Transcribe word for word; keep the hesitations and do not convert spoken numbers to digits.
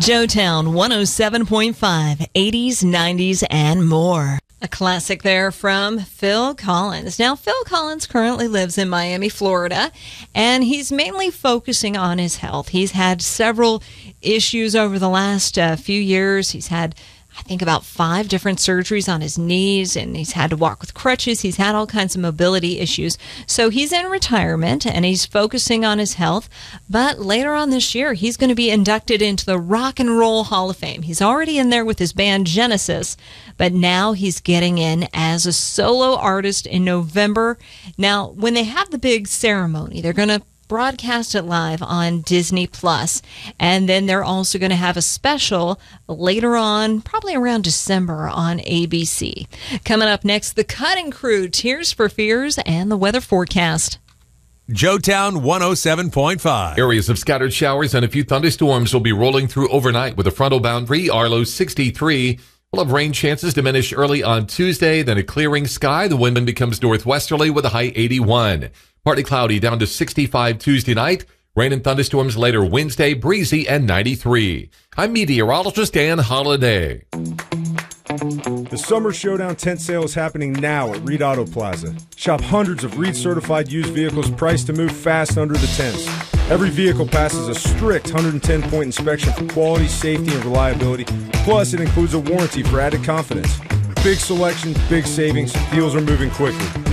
Joetown one oh seven point five, eighties, nineties, and more. A classic there from Phil Collins. Now, Phil Collins currently lives in Miami, Florida, and he's mainly focusing on his health. He's had several issues over the last uh, few years. He's had, I think, about five different surgeries on his knees, and he's had to walk with crutches. He's had all kinds of mobility issues. So he's in retirement, and he's focusing on his health. But later on this year, he's going to be inducted into the Rock and Roll Hall of Fame. He's already in there with his band Genesis, but now he's getting in as a solo artist in November. Now, when they have the big ceremony, they're going to broadcast it live on Disney Plus, and then they're also going to have a special later on, probably around December, on A B C. Coming up next, The Cutting Crew, Tears for Fears, and the weather forecast. Joetown one oh seven point five. Areas of scattered showers and a few thunderstorms will be rolling through overnight with a frontal boundary. Our low sixty-three. We'll have rain chances diminish early on Tuesday, then a clearing sky. The wind becomes northwesterly with a high eighty-one. Partly cloudy down to sixty-five Tuesday night. Rain and thunderstorms later Wednesday, breezy and ninety-three. I'm meteorologist Dan Holliday. The Summer Showdown tent sale is happening now at Reed Auto Plaza. Shop hundreds of Reed-certified used vehicles priced to move fast under the tents. Every vehicle passes a strict one hundred ten point inspection for quality, safety, and reliability. Plus, it includes a warranty for added confidence. Big selection, big savings. Deals are moving quickly.